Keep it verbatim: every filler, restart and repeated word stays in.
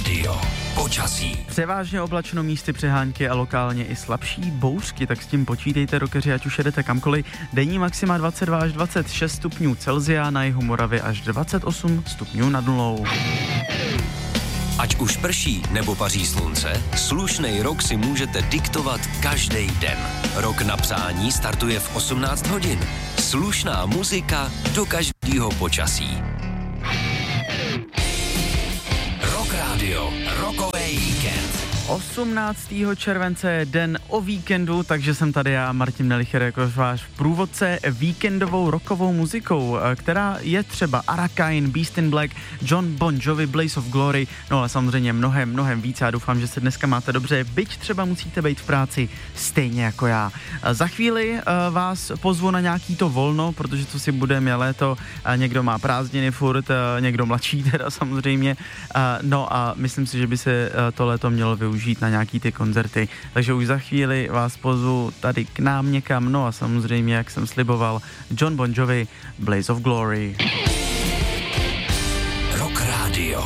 Radio. Počasí. Převážně oblačno, místy přehánky a lokálně i slabší bouřky, tak s tím počítejte, rokeři, ať už jedete kamkoliv. Denní maxima dvacet dva až dvacet šest stupňů Celsia, na jihu Moravy až dvacet osm stupňů nad nulou. Ať už prší nebo paří slunce, slušnej rok si můžete diktovat každý den. Rok na přání startuje v osmnáct hodin. Slušná muzika do každého počasí. Rock Radio, rokový víkend. osmnáctého července je den o víkendu, takže jsem tady já, Martin Melicher, jako váš průvodce víkendovou rockovou muzikou, která je třeba Arrakine, Beast in Black, John Bon Jovi, Blaze of Glory, no ale samozřejmě mnohem, mnohem víc. Já doufám, že se dneska máte dobře, byť třeba musíte být v práci stejně jako já. Za chvíli uh, vás pozvu na nějaký to volno, protože co si budeme, je léto, uh, někdo má prázdniny furt, uh, někdo mladší teda samozřejmě, uh, no a myslím si, že by se uh, to léto mělo využít žít na nějaký ty koncerty. Takže už za chvíli vás pozvu tady k nám někam, no a samozřejmě, jak jsem sliboval, John Bon Jovi, Blaze of Glory. Rock Radio.